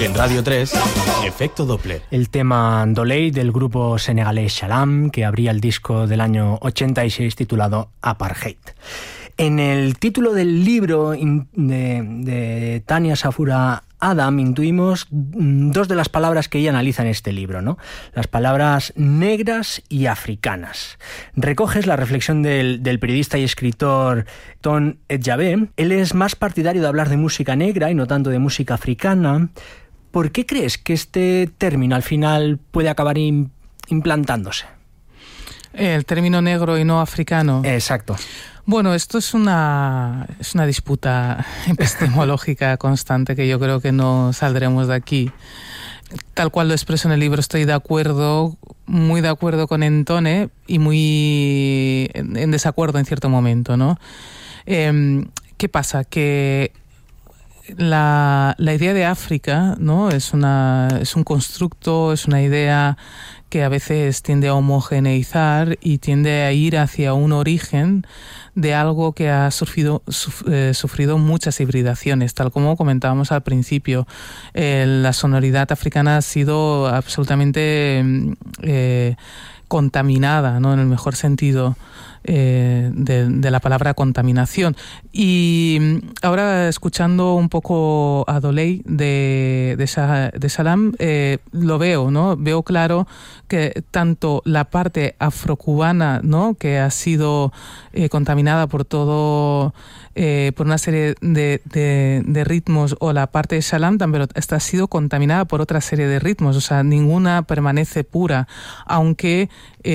En Radio 3, Efecto Doppler. El tema Doley del grupo senegalés Salam, que abría el disco del año 86 titulado Apartheid. En el título del libro de Tania Safura Adam intuimos dos de las palabras que ella analiza en este libro, ¿no? Las palabras negras y africanas. Recoges la reflexión del periodista y escritor Ton Edjabé. Él es más partidario de hablar de música negra y no tanto de música africana. ¿Por qué crees que este término al final puede acabar implantándose? El término negro y no africano. Exacto. Bueno, esto es una disputa epistemológica constante que yo creo que no saldremos de aquí. Tal cual lo expreso en el libro, estoy de acuerdo, muy de acuerdo con Entone y muy en desacuerdo en cierto momento, ¿no? ¿Qué pasa? Que la idea de África, ¿no? es un constructo, es una idea que a veces tiende a homogeneizar y tiende a ir hacia un origen de algo que ha sufrido muchas hibridaciones, tal como comentábamos al principio. La sonoridad africana ha sido absolutamente contaminada, ¿no? En el mejor sentido de la palabra contaminación. Y ahora, escuchando un poco a Doley de Salam, lo veo, ¿no? Veo claro que tanto la parte afrocubana, ¿no? Que ha sido contaminada por todo, por una serie de ritmos, o la parte de Salam también ha sido contaminada por otra serie de ritmos. O sea, ninguna permanece pura, aunque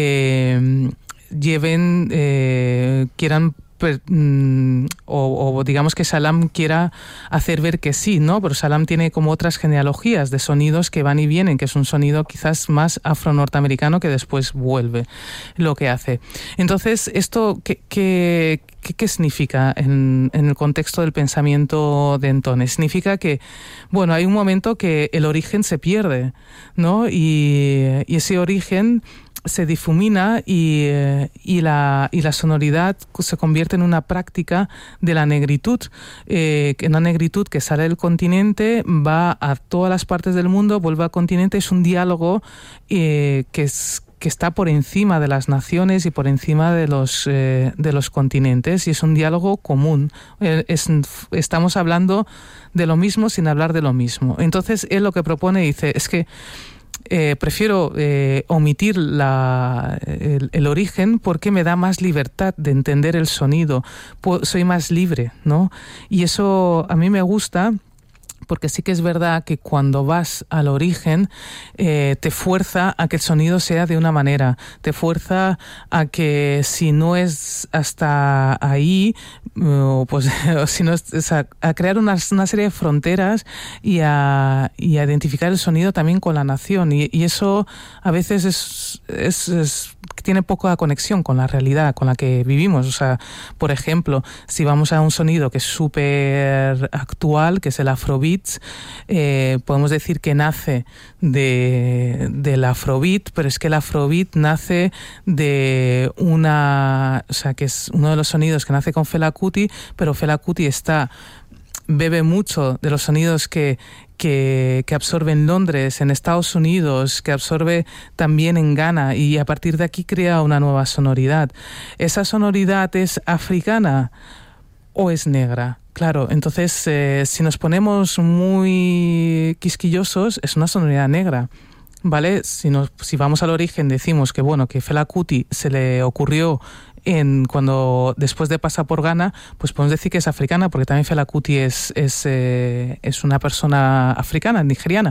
quieran o digamos que Salam quiera hacer ver que sí, ¿no? Pero Salam tiene como otras genealogías de sonidos que van y vienen, que es un sonido quizás más afro-norteamericano que después vuelve lo que hace. Entonces, ¿esto qué significa en el contexto del pensamiento de Entone? Significa que, bueno, hay un momento que el origen se pierde, ¿no? Y ese origen se difumina y la sonoridad se convierte en una práctica de la negritud, una negritud que sale del continente, va a todas las partes del mundo, vuelve al continente. Es un diálogo que está por encima de las naciones y por encima de los continentes, y es un diálogo común. Estamos hablando de lo mismo sin hablar de lo mismo. Entonces él lo que propone, dice, es que prefiero omitir el origen porque me da más libertad de entender el sonido. Soy más libre, ¿no? Y eso a mí me gusta, porque sí que es verdad que cuando vas al origen te fuerza a que el sonido sea de una manera, te fuerza a que si no es hasta ahí, pues si no es a crear una serie de fronteras y a identificar el sonido también con la nación, y eso a veces tiene poca conexión con la realidad con la que vivimos. O sea, por ejemplo, si vamos a un sonido que es súper actual, que es el Afrobeat, podemos decir que nace del Afrobeat, pero es que el Afrobeat nace de o sea, que es uno de los sonidos que nace con Fela Kuti, pero Fela Kuti bebe mucho de los sonidos que absorbe en Londres, en Estados Unidos, que absorbe también en Ghana, y a partir de aquí crea una nueva sonoridad. ¿Esa sonoridad es africana o es negra? Claro, entonces si nos ponemos muy quisquillosos, es una sonoridad negra, ¿vale? Si vamos al origen, decimos que bueno, que Fela Kuti se le ocurrió cuando después de pasar por Ghana, pues podemos decir que es africana, porque también Fela Kuti es una persona africana, nigeriana.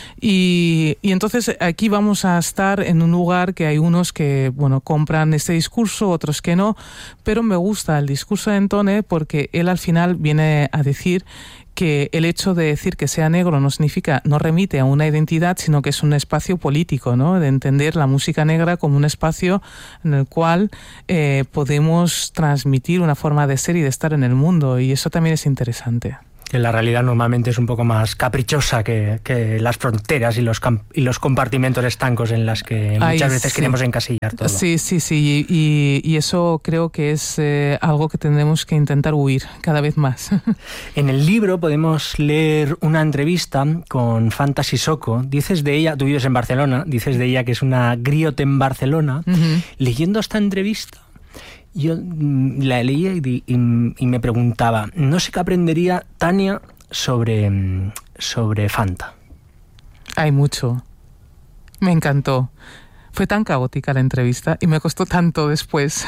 Y entonces aquí vamos a estar en un lugar que hay unos que, bueno, compran este discurso, otros que no, pero me gusta el discurso de Entone porque él al final viene a decir que el hecho de decir que sea negro no remite a una identidad, sino que es un espacio político, ¿no? De entender la música negra como un espacio en el cual podemos transmitir una forma de ser y de estar en el mundo, y eso también es interesante. Que la realidad normalmente es un poco más caprichosa que las fronteras y los compartimentos estancos en las que muchas veces queremos encasillar todo. Sí. Y eso creo que es algo que tenemos que intentar huir cada vez más. En el libro podemos leer una entrevista con Fanta Sissoko. Dices de ella, tú vives en Barcelona, dices de ella que es una griot en Barcelona. Uh-huh. Leyendo esta entrevista, yo la leía y me preguntaba, no sé qué aprendería Tania sobre Fanta. Hay mucho. Me encantó. Fue tan caótica la entrevista y me costó tanto después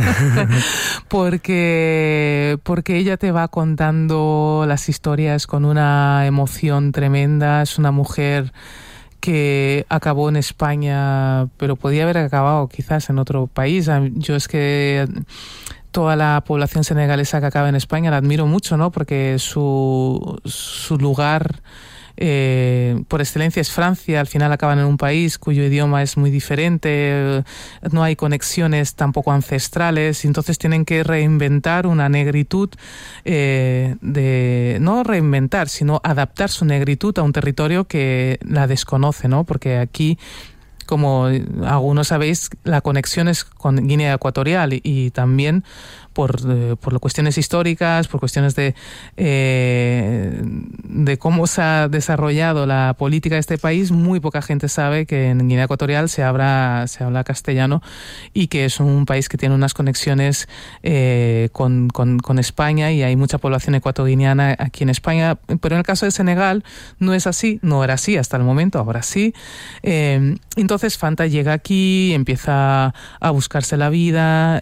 porque ella te va contando las historias con una emoción tremenda. Es una mujer que acabó en España, pero podía haber acabado quizás en otro país. Yo es que toda la población senegalesa que acaba en España la admiro mucho, ¿no? Porque su lugar por excelencia es Francia. Al final acaban en un país cuyo idioma es muy diferente, no hay conexiones tampoco ancestrales, entonces tienen que reinventar una negritud, no reinventar, sino adaptar su negritud a un territorio que la desconoce, ¿no? Porque aquí, como algunos sabéis, la conexión es con Guinea Ecuatorial y también por cuestiones históricas, por cuestiones de cómo se ha desarrollado la política de este país. Muy poca gente sabe que en Guinea Ecuatorial se habla castellano y que es un país que tiene unas conexiones con España, y hay mucha población ecuatoguineana aquí en España. Pero en el caso de Senegal no es así, no era así hasta el momento, ahora sí. Entonces Fanta llega aquí, empieza a buscarse la vida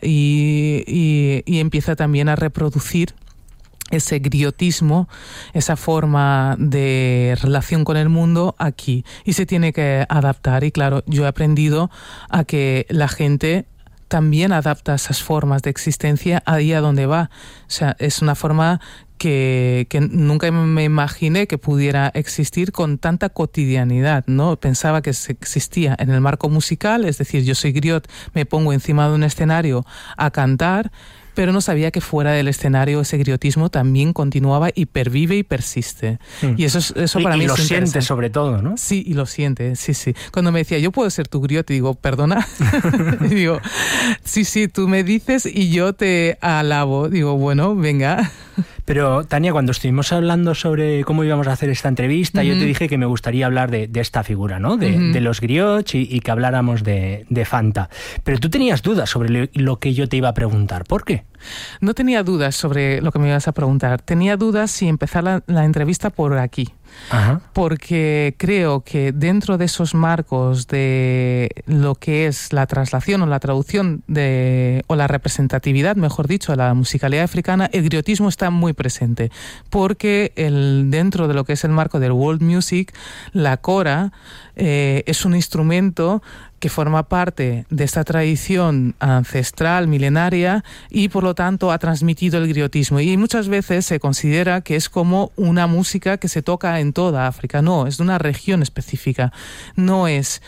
y empieza también a reproducir ese griotismo, esa forma de relación con el mundo aquí, y se tiene que adaptar. Y claro, yo he aprendido a que la gente también adapta esas formas de existencia ahí a donde va. O sea, es una forma que nunca me imaginé que pudiera existir con tanta cotidianidad, ¿no? Pensaba que existía en el marco musical, es decir, yo soy griot, me pongo encima de un escenario a cantar, pero no sabía que fuera del escenario ese griotismo también continuaba y pervive y persiste. Y eso para mí es interesante. Y lo siente sobre todo, ¿no? Sí, y lo siente, sí. Cuando me decía, yo puedo ser tu griot, y digo, perdona. Y digo, sí, tú me dices y yo te alabo. Digo, bueno, venga. Pero, Tania, cuando estuvimos hablando sobre cómo íbamos a hacer esta entrevista, yo te dije que me gustaría hablar de esta figura, ¿no? De los griots y que habláramos de Fanta. Pero tú tenías dudas sobre lo que yo te iba a preguntar. ¿Por qué? No tenía dudas sobre lo que me ibas a preguntar. Tenía dudas si empezar la entrevista por aquí. Ajá. Porque creo que dentro de esos marcos de lo que es la traslación o la traducción o la representatividad, mejor dicho, de la musicalidad africana, el griotismo está muy presente, porque dentro de lo que es el marco del world music, la kora es un instrumento que forma parte de esta tradición ancestral, milenaria, y por lo tanto ha transmitido el griotismo. Y muchas veces se considera que es como una música que se toca en toda África. No, es de una región específica. No es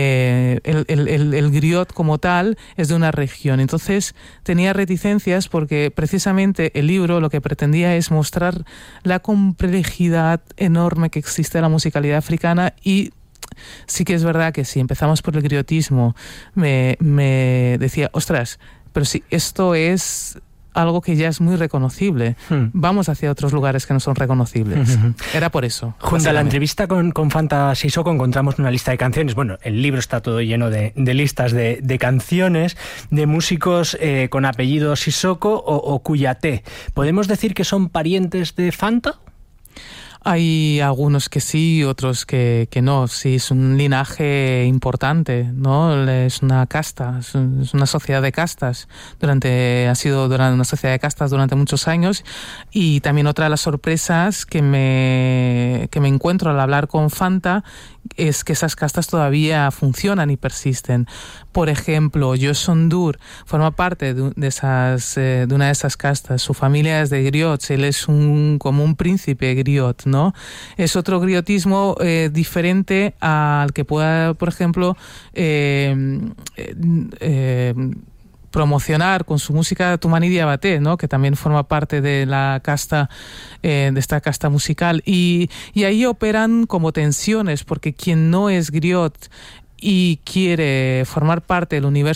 el griot como tal, es de una región. Entonces tenía reticencias porque precisamente el libro lo que pretendía es mostrar la complejidad enorme que existe en la musicalidad africana. Y sí que es verdad que si empezamos por el griotismo me decía, ostras, pero si esto es algo que ya es muy reconocible, vamos hacia otros lugares que no son reconocibles. Era por eso. Junto a la entrevista con Fanta Sissoko encontramos una lista de canciones. Bueno, el libro está todo lleno de listas de canciones de músicos con apellido Sissoko o Kouyaté. ¿Podemos decir que son parientes de Fanta? Hay algunos que sí, otros que no. Sí, es un linaje importante, ¿no? Es una casta, es una sociedad de castas. Ha sido una sociedad de castas durante muchos años. Y también otra de las sorpresas que me encuentro al hablar con Fanta es que esas castas todavía funcionan y persisten. Por ejemplo, Youssou N'Dour forma parte de una de esas castas. Su familia es de griots, él es como un príncipe griot, ¿no? Es otro griotismo diferente al que pueda, por ejemplo, promocionar con su música Toumani Diabaté, ¿no? Que también forma parte de la casta, de esta casta musical. Y ahí operan como tensiones, porque quien no es griot y quiere formar parte del universo